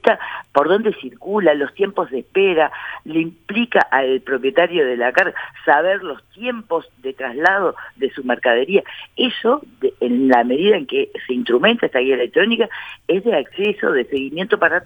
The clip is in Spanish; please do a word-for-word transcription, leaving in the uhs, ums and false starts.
implica por dónde circula, los tiempos de espera, le implica al propietario de la carga saber los tiempos de traslado de su mercadería. Eso, de, en la medida en que se instrumenta esta guía electrónica, es de acceso, de seguimiento para